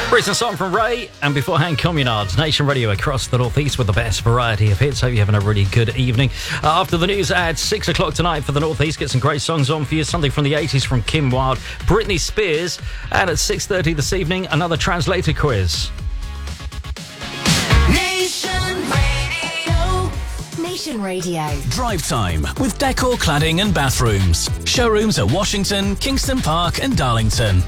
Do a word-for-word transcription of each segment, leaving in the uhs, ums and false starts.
Recent song from Ray, and beforehand Communards. Nation Radio across the Northeast with the best variety of hits. Hope you're having a really good evening. Uh, after the news at six o'clock tonight for the Northeast, get some great songs on for you. Something from the eighties from Kim Wilde, Britney Spears, and at six thirty this evening, another translator quiz. Nation Radio. Nation Radio. Drive time with Decor Cladding and Bathrooms. Showrooms at Washington, Kingston Park and Darlington.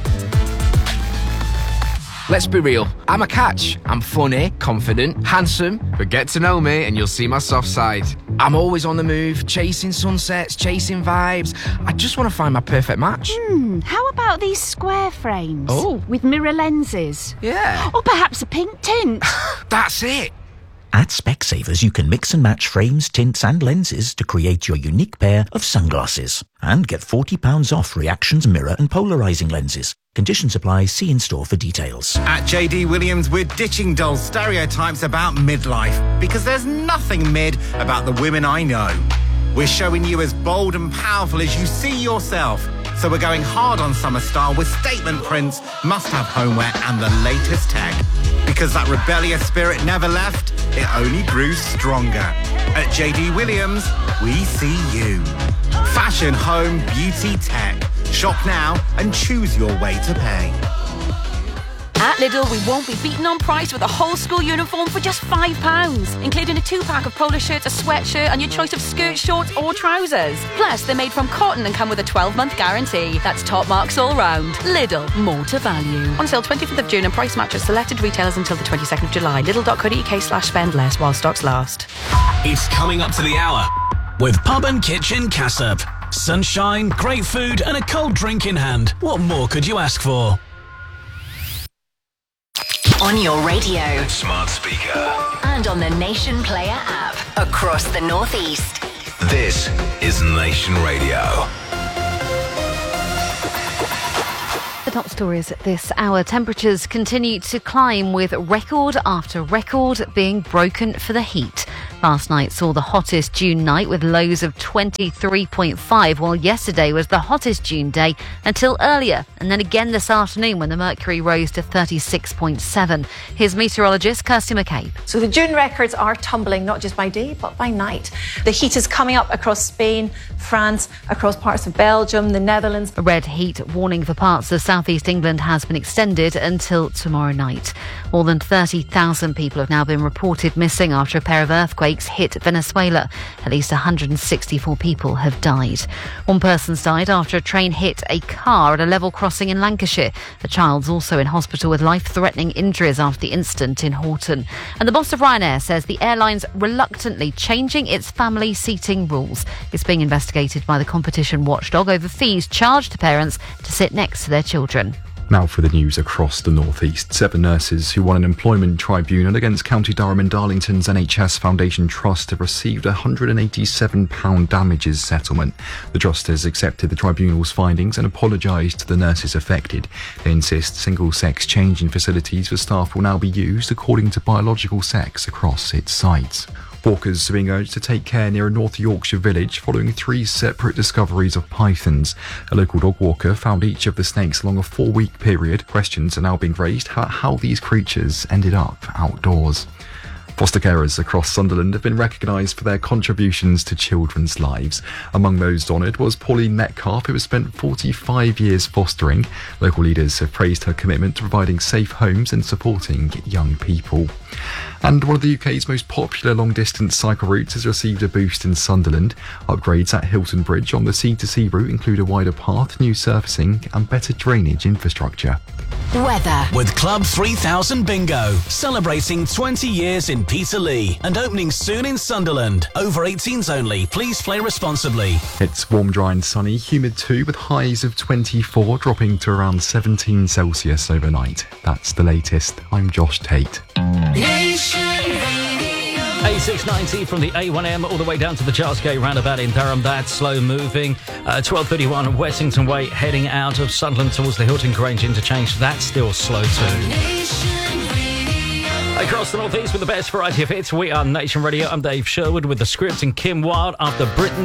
Let's be real, I'm a catch. I'm funny, confident, handsome, but get to know me and you'll see my soft side. I'm always on the move, chasing sunsets, chasing vibes. I just want to find my perfect match. Hmm, how about these square frames? Oh. With mirror lenses? Yeah. Or perhaps a pink tint? That's it. At Specsavers, you can mix and match frames, tints and lenses to create your unique pair of sunglasses. And get forty pounds off Reactions mirror and polarising lenses. Conditions apply. See in-store for details. At J D Williams, we're ditching dull stereotypes about midlife because there's nothing mid about the women I know. We're showing you as bold and powerful as you see yourself. So we're going hard on summer style with statement prints, must-have homeware and the latest tech. Because that rebellious spirit never left, it only grew stronger. At J D Williams, we see you. Fashion, home, beauty, tech. Shop now and choose your way to pay. At Lidl, we won't be beaten on price with a whole school uniform for just five pounds, including a two-pack of polo shirts, a sweatshirt and your choice of skirts, shorts or trousers. Plus, they're made from cotton and come with a twelve-month guarantee. That's top marks all round. Lidl, more to value. On sale twenty-fifth of June and price match at selected retailers until the twenty-second of July. Lidl.co.uk slash spend less while stocks last. It's coming up to the hour with Pub and Kitchen Cassop. Sunshine, great food and a cold drink in hand. What more could you ask for? On your radio. Smart speaker. And on the Nation Player app. Across the Northeast. This is Nation Radio. The top stories at this hour. Temperatures continue to climb with record after record being broken for the heat. Last night saw the hottest June night with lows of twenty-three point five, while yesterday was the hottest June day until earlier, and then again this afternoon when the mercury rose to thirty-six point seven. Here's meteorologist Kirsty McCabe. So the June records are tumbling not just by day but by night. The heat is coming up across Spain, France, across parts of Belgium, the Netherlands. A red heat warning for parts of southeast England has been extended until tomorrow night. More than thirty thousand people have now been reported missing after a pair of earthquakes hit Venezuela. At least one hundred sixty-four people have died. One person's died after a train hit a car at a level crossing in Lancashire. A child's also in hospital with life-threatening injuries after the incident in Horton. And the boss of Ryanair says the airline's reluctantly changing its family seating rules. It's being investigated by the competition watchdog over fees charged to parents to sit next to their children. Now for the news across the Northeast. Seven nurses who won an employment tribunal against County Durham and Darlington's N H S Foundation Trust have received a one hundred eighty-seven pounds damages settlement. The trust has accepted the tribunal's findings and apologised to the nurses affected. They insist single-sex changing facilities for staff will now be used according to biological sex across its sites. Walkers are being urged to take care near a North Yorkshire village following three separate discoveries of pythons. A local dog walker found each of the snakes along a four-week period. Questions are now being raised about how these creatures ended up outdoors. Foster carers across Sunderland have been recognised for their contributions to children's lives. Among those honoured was Pauline Metcalf, who has spent forty-five years fostering. Local leaders have praised her commitment to providing safe homes and supporting young people. And one of the U K's most popular long-distance cycle routes has received a boost in Sunderland. Upgrades at Hilton Bridge on the C to C route include a wider path, new surfacing and better drainage infrastructure. Weather. With Club three thousand Bingo, celebrating twenty years in Peterlee and opening soon in Sunderland. Over eighteens only. Please play responsibly. It's warm, dry and sunny, humid too, with highs of twenty-four, dropping to around seventeen Celsius overnight. That's the latest. I'm Josh Tate. A six ninety from the A one M all the way down to the Charlesgate roundabout in Durham. That's slow moving. Uh, twelve thirty-one Wessington Way heading out of Sunderland towards the Hilton Grange interchange. That's still slow too. Across the Northeast with the best variety of hits, we are Nation Radio. I'm Dave Sherwood with the script and Kim Wilde after Britney.